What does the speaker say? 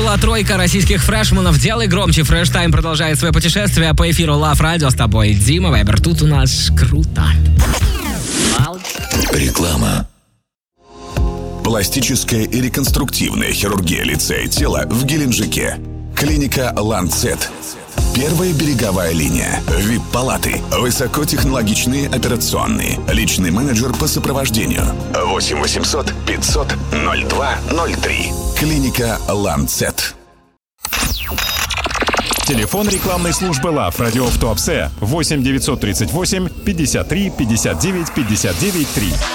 была тройка российских фрешманов. Делай громче. Фреш-тайм продолжает свое путешествие по эфиру Love Radio. С тобой Дима Вайбер. Тут у нас круто. Реклама. Пластическая и реконструктивная хирургия лица и тела в Геленджике. Клиника Ланцет. Первая береговая линия. ВИП-палаты. Высокотехнологичные операционные. Личный менеджер по сопровождению. 8 800 500 02 03. Клиника Ланцет. Телефон рекламной службы Love Radio в Туапсе 8 938 53 59 59 3.